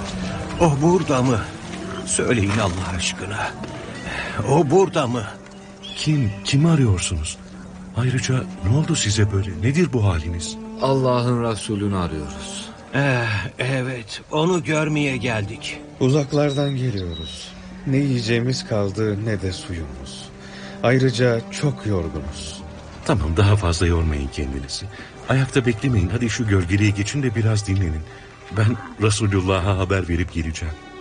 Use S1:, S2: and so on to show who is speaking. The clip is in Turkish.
S1: O burada mı? Söyleyin Allah aşkına. O burada mı?
S2: Kimi arıyorsunuz? Ayrıca ne oldu size böyle? Nedir bu haliniz?
S3: Allah'ın Resulü'nü arıyoruz.
S1: Evet, onu görmeye geldik.
S4: Uzaklardan geliyoruz. Ne yiyeceğimiz kaldı ne de suyumuz. Ayrıca çok yorgunuz.
S2: Tamam, daha fazla yormayın kendinizi. Ayakta beklemeyin. Hadi şu gölgeliğe geçin de biraz dinlenin. Ben Resulullah'a haber verip geleceğim.